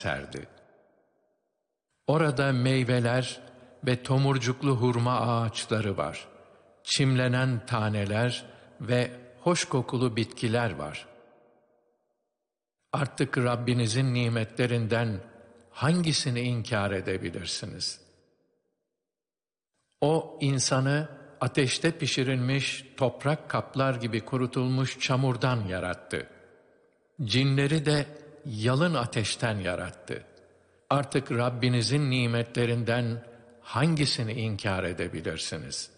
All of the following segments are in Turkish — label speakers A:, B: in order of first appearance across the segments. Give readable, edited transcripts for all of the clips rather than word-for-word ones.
A: serdi. Orada meyveler ve tomurcuklu hurma ağaçları var. Çimlenen taneler ve hoş kokulu bitkiler var. Artık Rabbinizin nimetlerinden hangisini inkar edebilirsiniz? O insanı ateşte pişirilmiş toprak kaplar gibi kurutulmuş çamurdan yarattı. Cinleri de yalın ateşten yarattı. Artık Rabbinizin nimetlerinden hangisini inkar edebilirsiniz?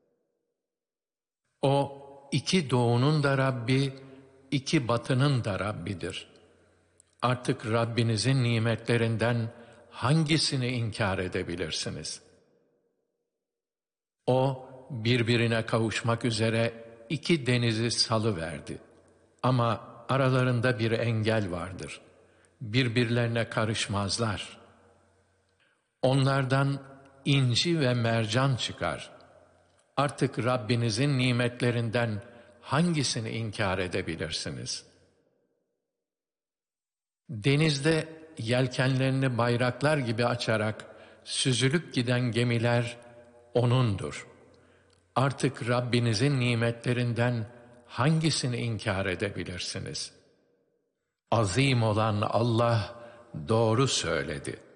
A: O, iki doğunun da Rabbi, iki batının da Rabbidir. Artık Rabbinizin nimetlerinden hangisini inkar edebilirsiniz? O, birbirine kavuşmak üzere iki denizi salıverdi. Ama aralarında bir engel vardır. Birbirlerine karışmazlar. Onlardan inci ve mercan çıkar. Artık Rabbinizin nimetlerinden hangisini inkar edebilirsiniz? Denizde yelkenlerini bayraklar gibi açarak süzülüp giden gemiler O'nundur. Artık Rabbinizin nimetlerinden hangisini inkar edebilirsiniz? Azim olan Allah doğru söyledi.